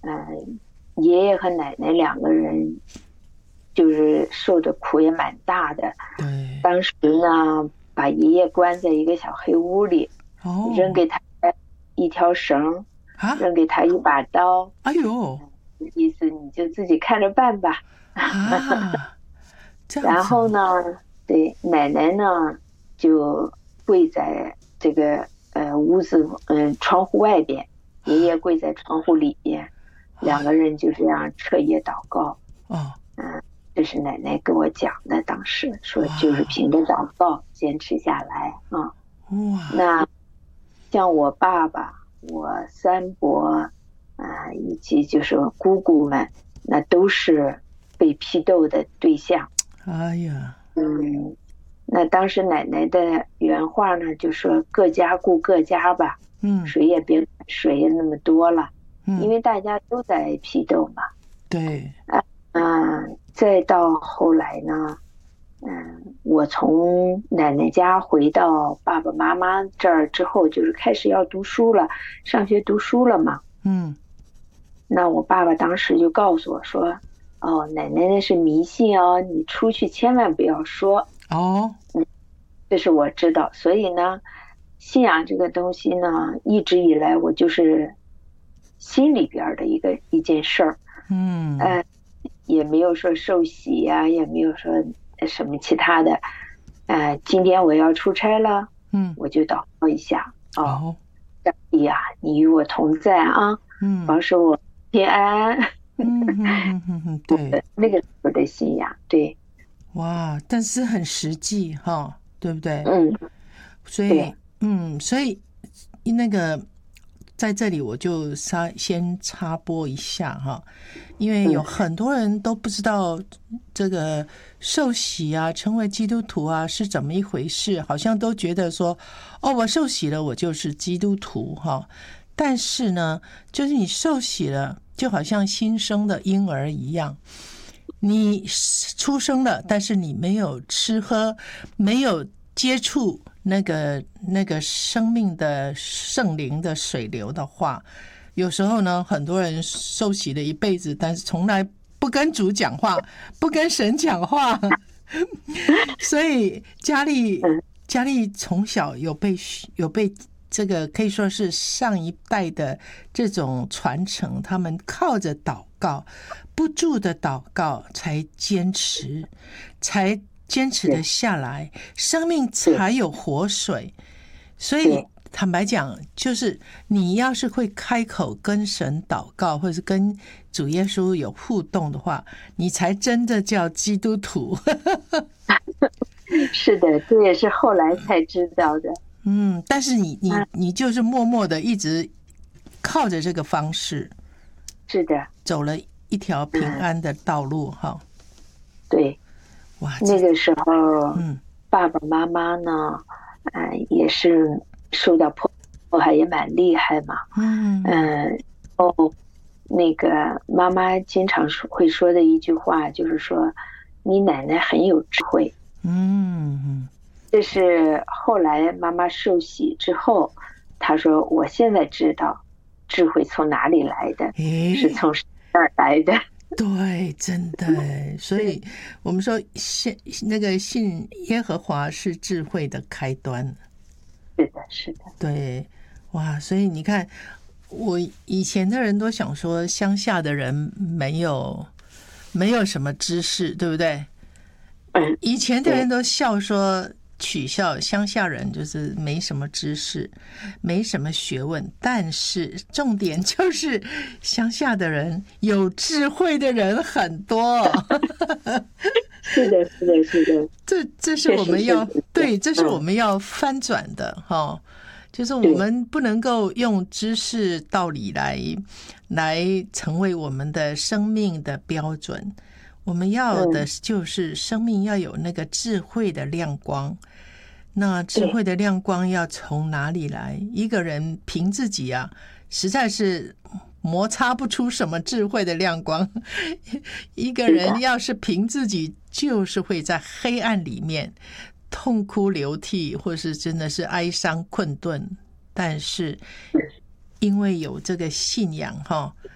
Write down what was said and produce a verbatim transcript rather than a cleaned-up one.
嗯，爷爷和奶奶两个人就是受的苦也蛮大的。 对， 当时呢，把爷爷关在一个小黑屋里，扔哦， 给他一条绳， 啊， 扔给他一把刀， 哎呦， 意思你就自己看着办吧。 啊，这样子哦， 然后呢，对奶奶呢就跪在这个呃屋子嗯、呃、窗户外边，爷爷跪在窗户里边，两个哎， 人就这样彻夜祷告。 哦， 嗯，这是奶奶跟我讲的，当时说就是哇， 凭着祷告坚持下来啊。 哇， 那像我爸爸、我三伯啊、以及就是姑姑们，那都是被批斗的对象。 哎呀， 嗯，那当时奶奶的原话呢，就说各家顾各家吧， 嗯谁也别管谁那么多了，因嗯， 为大家都在批斗嘛。 对， 啊，嗯，再到后来呢，嗯，我从奶奶家回到爸爸妈妈这儿之后，就是开始要读书了，上学读书了嘛。 嗯， 那我爸爸当时就告诉我说：“哦，奶奶那是迷信哦，你出去千万不要说。” 哦， 这是我知道。所以呢，信仰这个东西呢，一直以来我就是心里边的一个一件事儿。 嗯呃，也没有说受洗呀、啊，也没有说什么其他的。呃，今天我要出差了， 嗯， 我就祷告一下。哦， 哦， 上帝呀，你与我同在啊， 嗯保守我平安。 嗯嗯嗯嗯嗯，对， 那个时候的信仰，对。 哇，但是很实际哈，对不对？ 嗯， 所以， 对。 嗯，所以那个在这里我就插先插播一下哈，因为有嗯很多人都不知道这个受洗啊，成为基督徒啊是怎么一回事，好像都觉得说，哦，我受洗了，我就是基督徒哈。但是呢，就是你受洗了，就好像新生的婴儿一样。你出生了，但是你没有吃喝，没有接触那个那个生命的圣灵的水流的话，有时候呢，很多人受洗了一辈子，但是从来不跟主讲话，不跟神讲话，所以佳丽嗯， 佳丽从小有被有被这个可以说是上一代的这种传承，他们靠着祷告，不住的祷告才坚持，才坚持的对下来，生命对才有活水。所以对坦白讲，就是你要是会开口跟神祷告，或者是跟主耶稣有互动的话，你才真的叫基督徒。 是的，这也是后来才知道的。 嗯，但是你你啊， 你就是默默的一直靠着这个方式是的。 走了一条平嗯， 安的道路哈。 对。 哇，这那个时候， 嗯爸爸妈妈呢，嗯、也是受到迫迫害也蛮厉害嘛。 嗯嗯，哦，那个妈妈经常说会说的一句话就是说，你奶奶很有智慧。 嗯这是后来妈妈受洗之后，她说我现在知道智慧从哪里来的，是诶， 从神那儿来的。 对，真的耶，所以我们说信那个信耶和华是智慧的开端。 是的，是的。 对，哇，所以你看，我以前的人都想说乡下的人没有没有什么知识，对不对？ 嗯， 以前的人对都笑说取笑乡下人就是没什么知识，没什么学问，但是重点就是乡下的人有智慧的人很多。 是的，是的，是的。 这这是我们要确实是对，这是我嗯， 们要翻转的哈。就是我对们不能够用知识道理来来成为我们的生命的标准，我们要的嗯， 就是生命要有那个智慧的亮光。那智对慧的亮光要从哪里来？一个人凭自己啊，实在是摩擦不出什么智慧的亮光。一个人要是凭自己，就是会在黑暗里面痛哭流涕，或是真的是哀伤困顿。但是因为有这个信仰哈，